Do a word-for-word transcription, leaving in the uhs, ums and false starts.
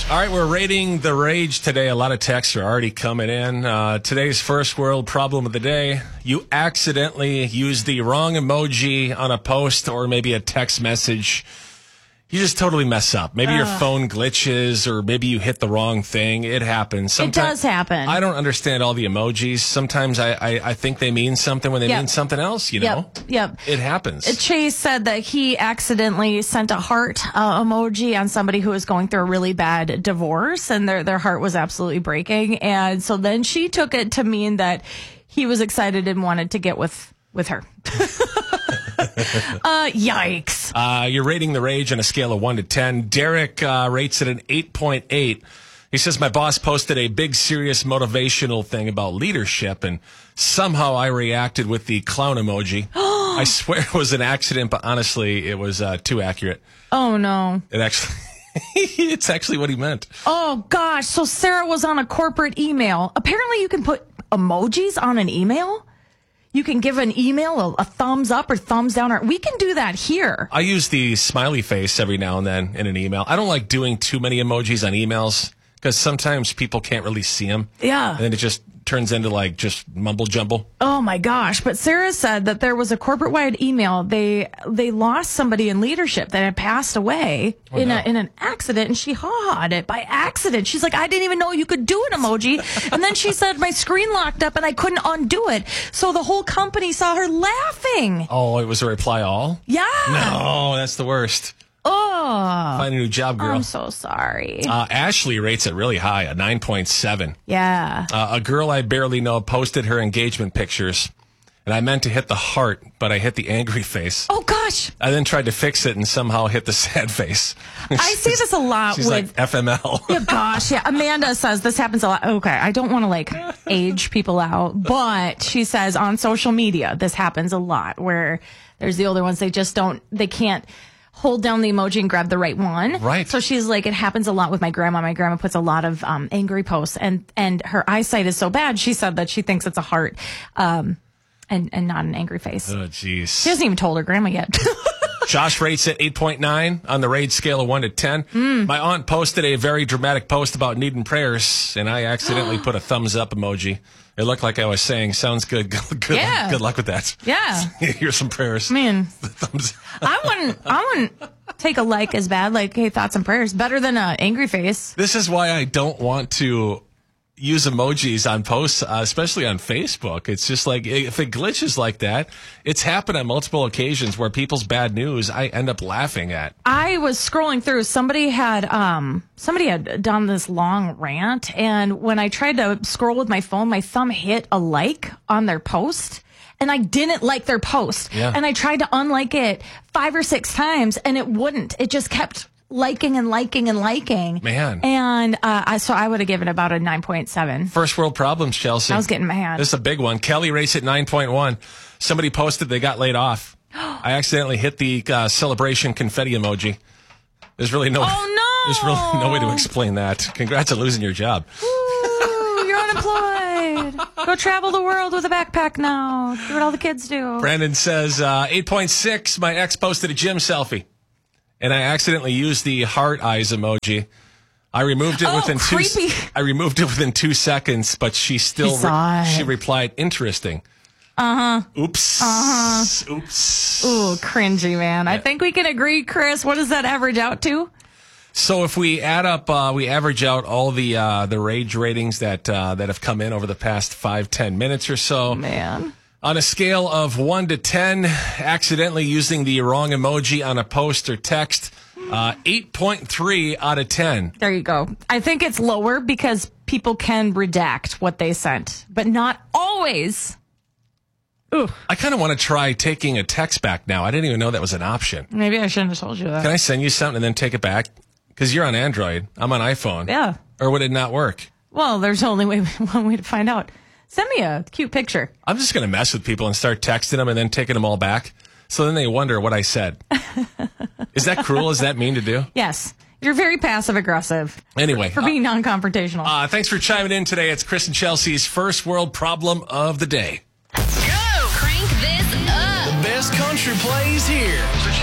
All right, we're rating the rage today. A lot of texts are already coming in. Uh, today's first world problem of the day. You accidentally used the wrong emoji on a post or maybe a text message. You just totally mess up. Maybe uh, your phone glitches or maybe you hit the wrong thing. It happens. Sometimes, it does happen. I don't understand all the emojis. Sometimes I, I, I think they mean something when they yep. mean something else, you know? Yep, yep. It happens. Chase said that he accidentally sent a heart uh, emoji on somebody who was going through a really bad divorce, and their, their heart was absolutely breaking. And so then she took it to mean that he was excited and wanted to get with, with her. uh, yikes. Uh, you're rating the rage on a scale of one to ten. Derek uh, rates it an eight point eight. He says, my boss posted a big, serious motivational thing about leadership, and somehow I reacted with the clown emoji. I swear it was an accident, but honestly, it was uh, too accurate. Oh, no. It actually... It's actually what he meant. Oh, gosh. So Sarah was on a corporate email. Apparently you can put emojis on an email. You can give an email a, a thumbs up or thumbs down. Or we can do that here. I use the smiley face every now and then in an email. I don't like doing too many emojis on emails because sometimes people can't really see them. Yeah. And then it just turns into like just mumble jumble. Oh my gosh. But Sarah said that there was a corporate wide email. They they lost somebody in leadership that had passed away oh, in no. a in an accident, and she ha-ha'd it by accident. She's like, I didn't even know you could do an emoji. And then she said my screen locked up and I couldn't undo it. So the whole company saw her laughing. Oh, it was a reply all? Yeah. No, that's the worst. Oh. Find a new job, girl. I'm so sorry. Uh, Ashley rates it really high, a nine point seven. Yeah. Uh, a girl I barely know posted her engagement pictures, and I meant to hit the heart, but I hit the angry face. Oh, gosh. I then tried to fix it and somehow hit the sad face. I see this a lot She's with... like F M L. Yeah, gosh, yeah. Amanda says this happens a lot. Okay, I don't want to, like, age people out, but she says on social media, this happens a lot, where there's the older ones, they just don't, they can't hold down the emoji and grab the right one. Right. So she's like, it happens a lot with my grandma. My grandma puts a lot of um, angry posts, and, and her eyesight is so bad, she said that she thinks it's a heart um, and, and not an angry face. Oh, jeez. She hasn't even told her grandma yet. Josh rates it eight point nine on the rage scale of one to ten. Mm. My aunt posted a very dramatic post about needing prayers, and I accidentally put a thumbs up emoji. It looked like I was saying, sounds good. Good, good, yeah. good luck with that. Yeah. Here's some prayers. Man, thumbs I wouldn't, I wouldn't take a like as bad. Like, hey, thoughts and prayers. Better than an angry face. This is why I don't want to use emojis on posts, uh, especially on Facebook. It's just like, if it glitches like that, it's happened on multiple occasions where people's bad news I end up laughing at. I was scrolling through. Somebody had um somebody had done this long rant, and when I tried to scroll with my phone, my thumb hit a like on their post, and I didn't like their post. Yeah. And I tried to unlike it five or six times, and it wouldn't. It just kept liking and liking and liking. Man. And uh, I, so I would have given about a nine point seven. First world problems, Chelsea. I was getting mad. This is a big one. Kelly rates it nine point one. Somebody posted they got laid off. I accidentally hit the uh, celebration confetti emoji. There's really no, oh, no. There's really no way to explain that. Congrats on losing your job. Ooh, you're unemployed. Go travel the world with a backpack now. Do what all the kids do. Brandon says uh, eight point six. My ex posted a gym selfie, and I accidentally used the heart eyes emoji. I removed it oh, within creepy. two. I removed it within two seconds, but she still saw re- it. she replied, "Interesting." Uh huh. Oops. Uh huh. Oops. Ooh, cringy, man. Yeah. I think we can agree, Chris. What does that average out to? So if we add up, uh, we average out all the uh, the rage ratings that uh, that have come in over the past five ten minutes or so. Man. On a scale of one to ten, accidentally using the wrong emoji on a post or text, uh, eight point three out of ten. There you go. I think it's lower because people can redact what they sent, but not always. Ooh. I kind of want to try taking a text back now. I didn't even know that was an option. Maybe I shouldn't have told you that. Can I send you something and then take it back? Because you're on Android. I'm on iPhone. Yeah. Or would it not work? Well, there's only way, one way to find out. Send me a cute picture. I'm just going to mess with people and start texting them and then taking them all back. So then they wonder what I said. Is that cruel? Is that mean to do? Yes. You're very passive aggressive. Anyway. For, for being uh, non-confrontational. Uh, thanks for chiming in today. It's Chris and Chelsea's first world problem of the day. Go! Crank this up! The best country plays here.